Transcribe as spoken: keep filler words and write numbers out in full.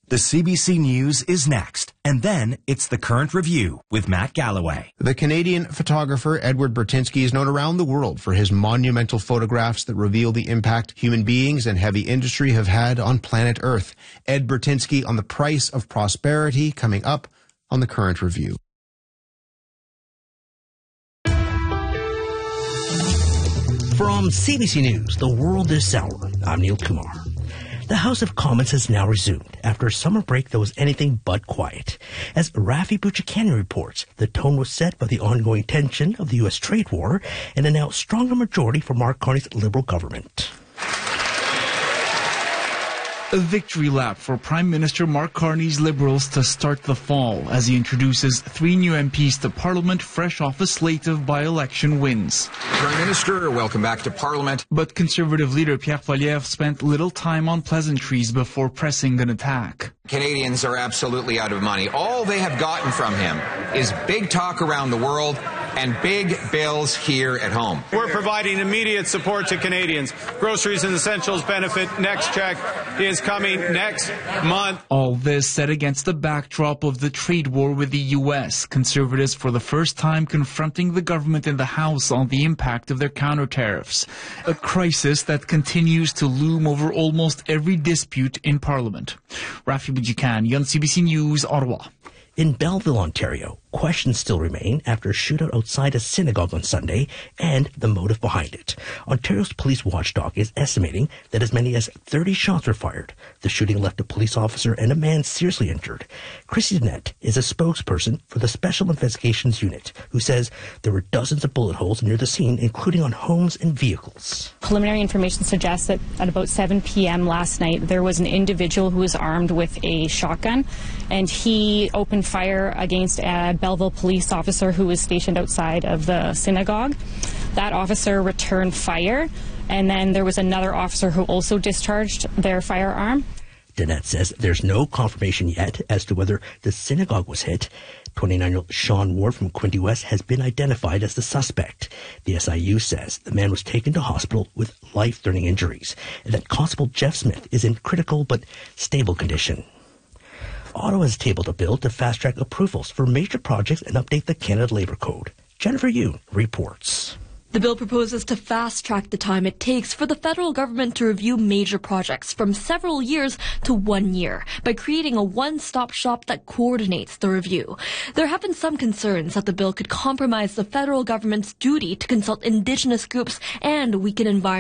The C B C News is next, and then it's The Current Review with Matt Galloway. The Canadian photographer Edward Burtynsky is known around the world for his monumental photographs that reveal the impact human beings and heavy industry have had on planet Earth. Ed Burtynsky on the price of prosperity, coming up on The Current Review. From C B C News, The World This Hour, I'm Neil Kumar. The House of Commons has now resumed after a summer break that was anything but quiet. As Rafi Bouchikanian reports, the tone was set by the ongoing tension of the U S trade war and a now stronger majority for Mark Carney's Liberal government. A victory lap for Prime Minister Mark Carney's Liberals to start the fall as he introduces three new M Ps to Parliament fresh off a slate of by-election wins. Prime Minister, welcome back to Parliament. But Conservative leader Pierre Poilievre spent little time on pleasantries before pressing an attack. Canadians are absolutely out of money. All they have gotten from him is big talk around the world and big bills here at home. We're providing immediate support to Canadians. Groceries and Essentials benefit next check is coming next month. All this set against the backdrop of the trade war with the U S. Conservatives for the first time confronting the government in the House on the impact of their counter-tariffs. A crisis that continues to loom over almost every dispute in Parliament. Rafi Bouchikanian, C B C News, Ottawa. In Belleville, Ontario, questions still remain after a shootout outside a synagogue on Sunday and the motive behind it. Ontario's police watchdog is estimating that as many as thirty shots were fired. The shooting left a police officer and a man seriously injured. Chrissy Dennett is a spokesperson for the Special Investigations Unit, who says there were dozens of bullet holes near the scene, including on homes and vehicles. Preliminary information suggests that at about seven p.m. last night, there was an individual who was armed with a shotgun, and he opened fire against a Belleville police officer who was stationed outside of the synagogue. That officer returned fire, and then there was another officer who also discharged their firearm. Dennett says there's no confirmation yet as to whether the synagogue was hit. twenty-nine-year-old Sean Ward from Quinte West has been identified as the suspect. The S I U says the man was taken to hospital with life-threatening injuries, and that Constable Jeff Smith is in critical but stable condition. Ottawa has tabled a bill to fast-track approvals for major projects and update the Canada Labour Code. Jennifer Yoon reports. The bill proposes to fast-track the time it takes for the federal government to review major projects from several years to one year by creating a one-stop shop that coordinates the review. There have been some concerns that the bill could compromise the federal government's duty to consult Indigenous groups and weaken environmental